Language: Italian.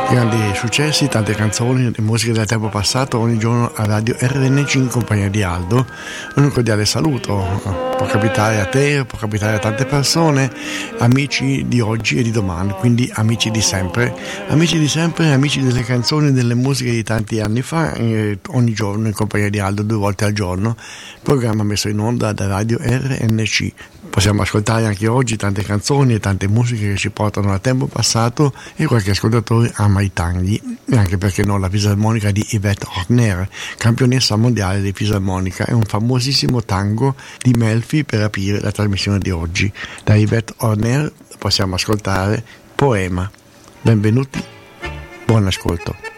Grandi successi, tante canzoni e musiche del tempo passato ogni giorno a Radio RNC in compagnia di Aldo. Un cordiale saluto, può capitare a te, può capitare a tante persone, amici di oggi e di domani, quindi amici di sempre, amici delle canzoni e delle musiche di tanti anni fa, ogni giorno in compagnia di Aldo 2 volte al giorno, programma messo in onda da Radio RNC. Possiamo ascoltare anche oggi tante canzoni e tante musiche che ci portano al tempo passato e qualche ascoltatore ama i tanghi, e anche perché no la fisarmonica di Yvette Horner, campionessa mondiale di fisarmonica, è un famosissimo tango di Melfi per aprire la trasmissione di oggi. Da Yvette Horner possiamo ascoltare Poema. Benvenuti, buon ascolto.